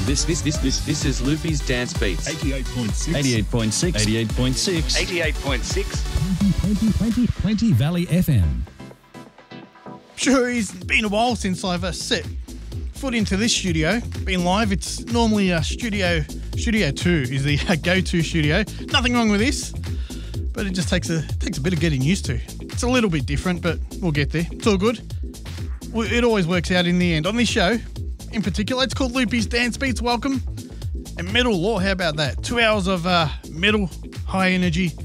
This is Loopy's Dance Beats. 88.6. 88.6. 88.6. 88.6. 20 Valley FM. Sure, it's been a while since I've set foot into this studio. Been live. It's normally Studio 2 is the go-to studio. Nothing wrong with this, but it just takes a bit of getting used to. It's a little bit different, but we'll get there. It's all good. It always works out in the end. On this show, in particular, it's called Loopy's Dance Beats. Welcome. And metal law, how about that? 2 hours of metal, high energy,